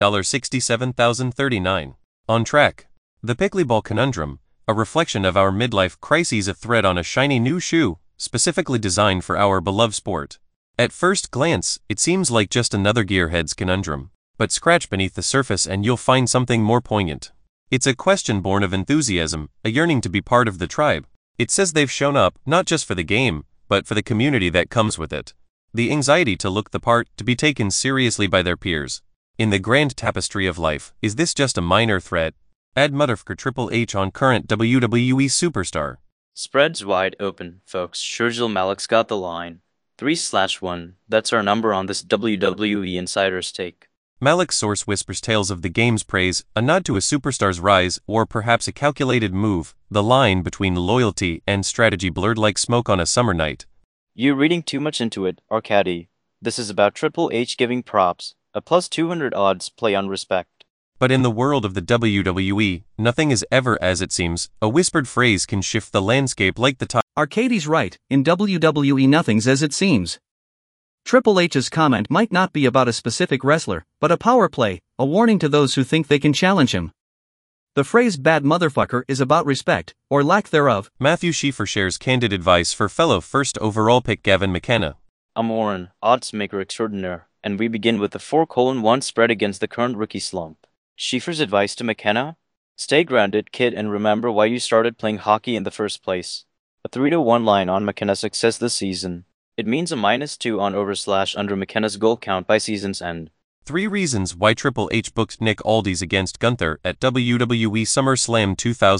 $67,039. On track. The Pickleball Conundrum, a reflection of our midlife crises, a thread on a shiny new shoe, specifically designed for our beloved sport. At first glance, it seems like just another gearhead's conundrum, but scratch beneath the surface and you'll find something more poignant. It's a question born of enthusiasm, a yearning to be part of the tribe. It says they've shown up, not just for the game, but for the community that comes with it. The anxiety to look the part, to be taken seriously by their peers. In the grand tapestry of life, is this just a minor thread? Add motherfucker Triple H on current WWE superstar. Spreads wide open, folks. Shurjil Malik's got the line. 3/1, that's our number on this WWE Insider's take. Malik's source whispers tales of the game's praise, a nod to a superstar's rise, or perhaps a calculated move, the line between loyalty and strategy blurred like smoke on a summer night. You're reading too much into it, Arcady. This is about Triple H giving props, a plus 200 odds play on respect. But in the world of the WWE, nothing is ever as it seems. A whispered phrase can shift the landscape like the tide. Arcady's right, in WWE nothing's as it seems. Triple H's comment might not be about a specific wrestler, but a power play, a warning to those who think they can challenge him. The phrase bad motherfucker is about respect, or lack thereof. Matthew Schieffer shares candid advice for fellow first overall pick Gavin McKenna. I'm Warren, odds maker extraordinaire, and we begin with the 4:1 spread against the current rookie slump. Schieffer's advice to McKenna? Stay grounded, kid, and remember why you started playing hockey in the first place. A 3-1 line on McKenna's success this season. It means a -2 on over/under McKenna's goal count by season's end. 3 reasons why Triple H booked Nick Aldis against Gunther at WWE SummerSlam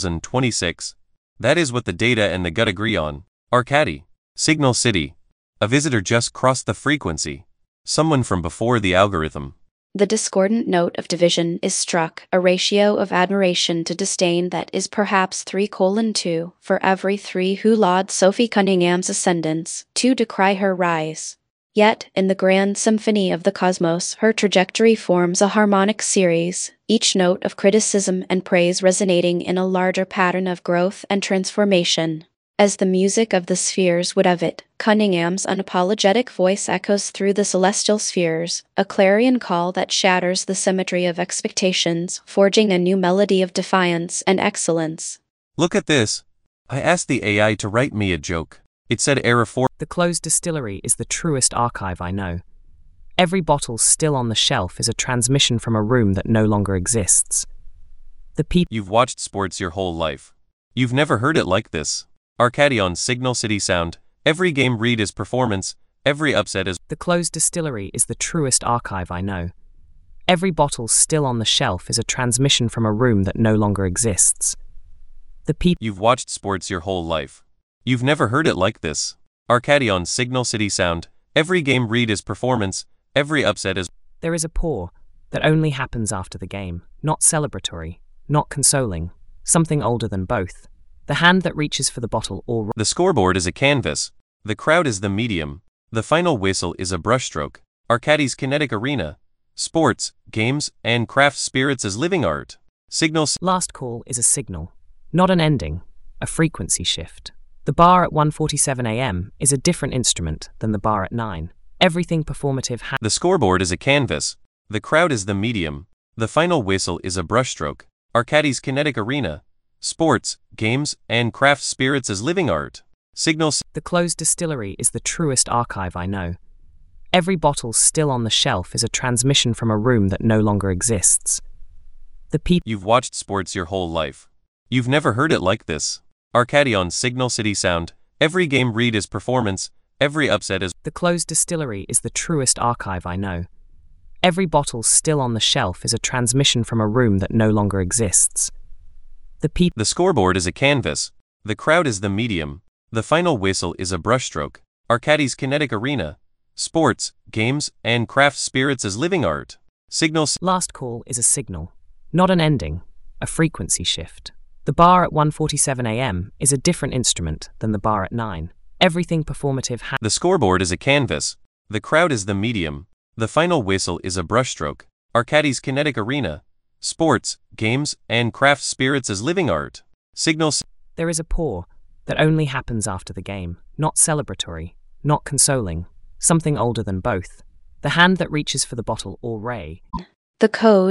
2026. That is what the data and the gut agree on. Arcady. Signal City. A visitor just crossed the frequency. Someone from before the algorithm. The discordant note of division is struck, a ratio of admiration to disdain that is perhaps 3:2, for every 3 who laud Sophie Cunningham's ascendance, 2 decry her rise. Yet, in the grand symphony of the cosmos, her trajectory forms a harmonic series, each note of criticism and praise resonating in a larger pattern of growth and transformation. As the music of the spheres would have it, Cunningham's unapologetic voice echoes through the celestial spheres, a clarion call that shatters the symmetry of expectations, forging a new melody of defiance and excellence. Look at this. I asked the AI to write me a joke. It said error 4. The closed distillery is the truest archive I know. Every bottle still on the shelf is a transmission from a room that no longer exists. The people. You've watched sports your whole life. You've never heard it like this. Arcady on Signal City Sound. Every game read is performance, every upset is. The closed distillery is the truest archive I know. Every bottle still on the shelf is a transmission from a room that no longer exists. The people. You've watched sports your whole life. You've never heard it like this. Arcady on Signal City Sound. Every game read is performance, every upset is. There is a pour that only happens after the game, not celebratory, not consoling, something older than both. The hand that reaches for the bottle or. The scoreboard is a canvas. The crowd is the medium. The final whistle is a brushstroke. Arcady's kinetic arena. Sports, games, and craft spirits as living art. Signals. Last call is a signal, not an ending, a frequency shift. The bar at 1:47 a.m. is a different instrument than the bar at 9. Everything performative. The scoreboard is a canvas. The crowd is the medium. The final whistle is a brushstroke. Arcady's kinetic arena. Sports, games, and craft spirits as living art. Signals. The closed distillery is the truest archive I know. Every bottle still on the shelf is a transmission from a room that no longer exists. The people. You've watched sports your whole life. You've never heard it like this. Arcady on Signal City Sound. Every game read is performance, every upset is. The closed distillery is the truest archive I know. Every bottle still on the shelf is a transmission from a room that no longer exists. The people. The scoreboard is a canvas. The crowd is the medium. The final whistle is a brushstroke. Arcady's kinetic arena. Sports, games, and craft spirits as living art. Signals. Last call is a signal, not an ending, a frequency shift. The bar at 1:47 a.m. is a different instrument than the bar at 9. Everything performative. The scoreboard is a canvas. The crowd is the medium. The final whistle is a brushstroke. Arcady's kinetic arena. Sports, games, and craft spirits as living art. Signals. There is a pour that only happens after the game, not celebratory, not consoling, something older than both. The hand that reaches for the bottle or ray. The code